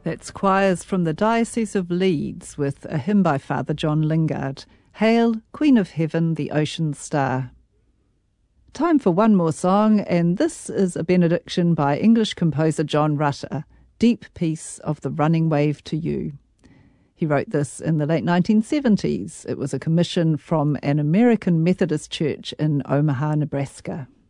That's choirs from the Diocese of Leeds with a hymn by Father John Lingard, Hail, Queen of Heaven, the Ocean Star. Time for one more song, and this is a benediction by English composer John Rutter, Deep Peace of the Running Wave to You. He wrote this in the late 1970s. It was a commission from an American Methodist church in Omaha, Nebraska.